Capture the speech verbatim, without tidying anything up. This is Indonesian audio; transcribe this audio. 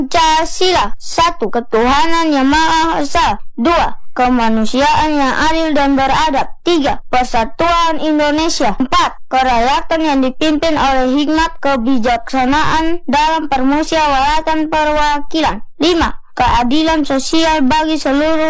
Pancasila. Satu. Ketuhanan yang Maha Esa. Dua. Kemanusiaan yang adil dan beradab. Tiga. Persatuan Indonesia. Empat. Kerakyatan yang dipimpin oleh hikmat kebijaksanaan dalam permusyawaratan perwakilan. Lima. Keadilan sosial bagi seluruh